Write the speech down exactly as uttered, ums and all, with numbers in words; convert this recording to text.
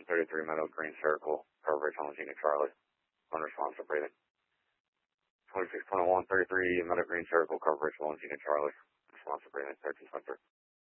one thirty-three Meadow Green Circle, coverage on Gina Charlie. Unresponsive breathing. twenty-six twenty-one thirty-three Meadow Green Circle, coverage on Gina Charlie. Responsive breathing, thirteen twenty-three.